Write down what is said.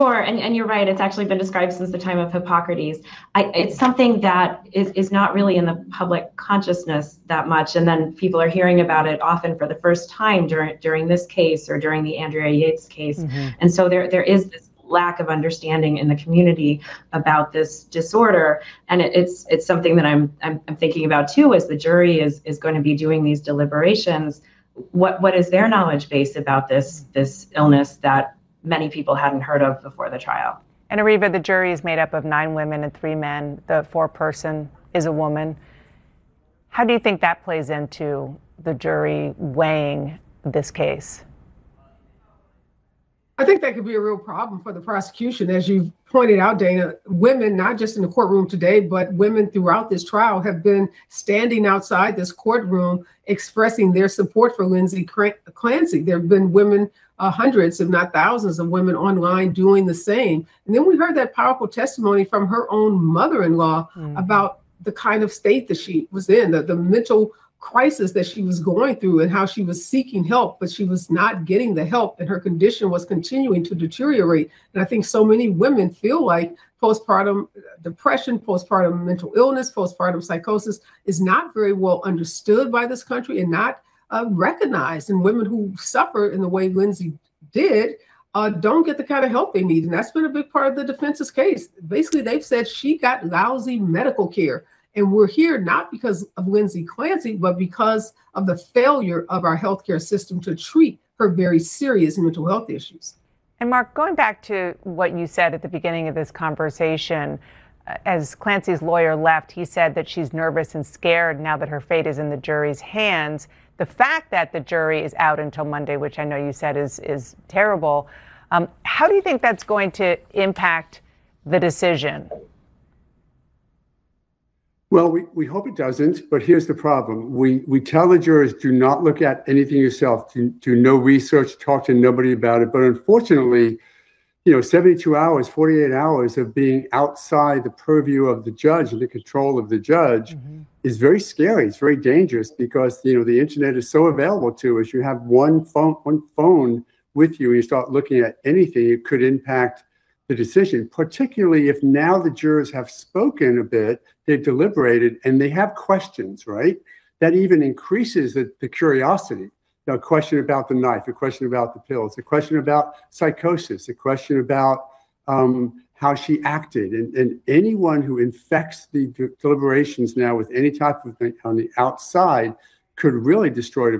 Sure, and you're right. It's actually been described since the time of Hippocrates. It's something that is not really in the public consciousness that much, and then people are hearing about it often for the first time during this case or during the Andrea Yates case. And so there is this lack of understanding in the community about this disorder, and it's something that I'm thinking about too, as the jury is going to be doing these deliberations. What is their knowledge base about this illness that many people hadn't heard of before the trial? And Areva, the jury is made up of 9 women and 3 men. The 4th person is a woman. How do you think that plays into the jury weighing this case? I think that could be a real problem for the prosecution. As you've pointed out, Dana, women, not just in the courtroom today, but women throughout this trial have been standing outside this courtroom expressing their support for Lindsay Clancy. There have been women, hundreds, if not thousands of women online doing the same. And then we heard that powerful testimony from her own mother-in-law about the kind of state that she was in, the mental crisis that she was going through, and how she was seeking help, but she was not getting the help, and her condition was continuing to deteriorate. And I think so many women feel like postpartum depression, postpartum mental illness, postpartum psychosis is not very well understood by this country and not recognized. And women who suffer in the way Lindsay did don't get the kind of help they need. And that's been a big part of the defense's case. Basically, they've said she got lousy medical care. And we're here not because of Lindsay Clancy, but because of the failure of our healthcare system to treat her very serious mental health issues. And Mark, going back to what you said at the beginning of this conversation, as Clancy's lawyer left, he said that she's nervous and scared now that her fate is in the jury's hands. The fact that the jury is out until Monday, which I know you said is terrible, how do you think that's going to impact the decision? Well, we hope it doesn't, but here's the problem. We tell the jurors, do not look at anything yourself, do no research, talk to nobody about it. But unfortunately, 72 hours, 48 hours of being outside the purview of the judge and the control of the judge is very scary. It's very dangerous because, the internet is so available to us. You have one phone with you and you start looking at anything, it could impact the decision, particularly if now the jurors have spoken a bit, they've deliberated, and they have questions, right? That even increases the curiosity. A question about the knife, a question about the pills, a question about psychosis, a question about how she acted. And anyone who infects the deliberations now with any type of thing on the outside could really destroy the